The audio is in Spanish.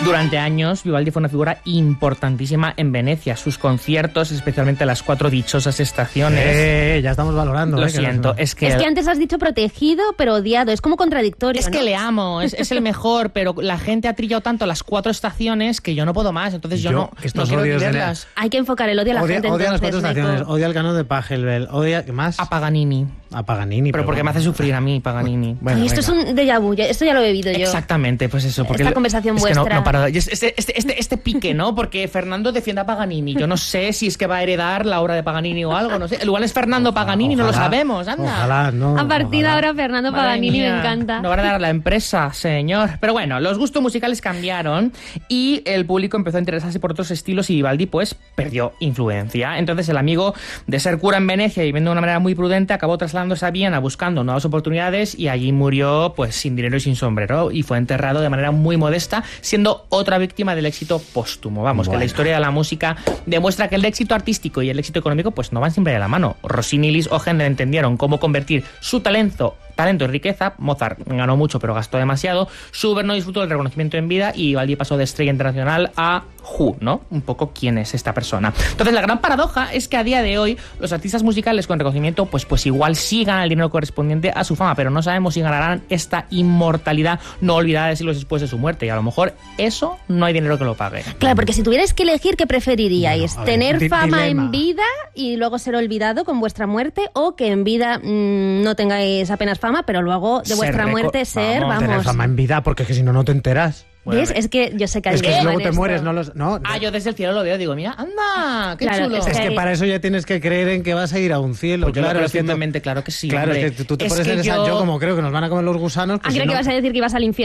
Durante años, Vivaldi fue una figura importantísima en Venecia. Sus conciertos, especialmente las 4 dichosas estaciones... Ya estamos valorando. Lo siento, es que antes has dicho protegido, pero odiado. Es como contradictorio, Es ¿no? que le amo, es el mejor, pero la gente ha trillado tanto las 4 estaciones que yo no puedo más. Entonces yo no quiero ni verlas. Hay que enfocar el odio a la gente. Odia las 4 entonces, estaciones, Naiko. odia el canon de Pachelbel, odia... ¿Qué más? A Paganini. A Paganini. Pero porque me hace sufrir a mí, Paganini. Bueno, Ay, esto es un déjà vu, esto ya lo he vivido yo. Exactamente, pues eso. Porque Esta conversación es que vuestra. no paro. Y este pique, ¿no? Porque Fernando defiende a Paganini. Yo no sé si es que va a heredar la obra de Paganini o algo, no sé. Igual es Fernando Paganini, no lo sabemos, anda. Ojalá, no. A partir de ahora, Fernando Madre Paganini mía, me encanta. No van a dar la empresa, señor. Pero bueno, los gustos musicales cambiaron y el público empezó a interesarse por otros estilos y Vivaldi pues perdió influencia. Entonces el amigo, de ser cura en Venecia y viviendo de una manera muy prudente, acabó trasladándose a Viena buscando nuevas oportunidades y allí murió pues sin dinero y sin sombrero y fue enterrado de manera muy modesta, siendo otra víctima del éxito póstumo. Vamos, que la historia de la música demuestra que el éxito artístico y el éxito económico pues no van siempre de la mano. Rossini y Liszt o Händel entendieron cómo convertir su talento en riqueza. Mozart ganó mucho pero gastó demasiado. Schubert no disfrutó del reconocimiento en vida y Vivaldi pasó de estrella internacional a Who, ¿no? Un poco quién es esta persona. Entonces la gran paradoja es que a día de hoy los artistas musicales con reconocimiento pues igual sí ganan el dinero correspondiente a su fama, pero no sabemos si ganarán esta inmortalidad no olvidada de siglos después de su muerte y a lo mejor eso no hay dinero que lo pague. Claro, porque si tuvierais que elegir, ¿qué preferiríais? Bueno, a ver, ¿tener fama dilema. en vida y luego ser olvidado con vuestra muerte o que en vida no tengáis apenas fama, pero luego de Ser vuestra muerte ser, Tener fama en vida, porque es que si no, no te enteras. ¿Ves? Es que yo sé que hay Es que dilema luego en te esto. mueres, no. Yo desde el cielo lo veo, digo, mira, anda, qué Claro, chulo. Es que para eso ya tienes que creer en que vas a ir a un cielo. Pues yo lo creo es que firmemente, claro que sí. Claro, hombre. es que tú te Es pones que en esa... Yo como creo que nos van a comer los gusanos... pues Creo si que no- vas a decir que ibas al infierno.